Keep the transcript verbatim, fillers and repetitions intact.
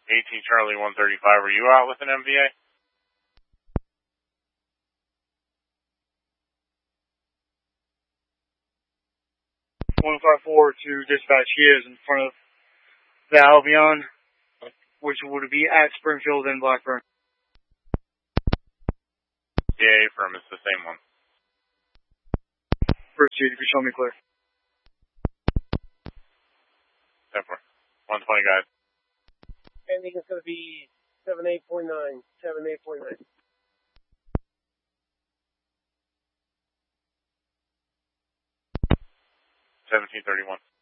AT Charlie one thirty-five, were you out with an M V A? one five four to dispatch. He is in front of the Albion, which would be at Springfield and Blackburn. Yeah, affirm, it's the same one. Proceed if you show me clear. ten four. one twenty guys. I think it's going to be seven eight point nine. seven eight point nine. seventeen thirty-one.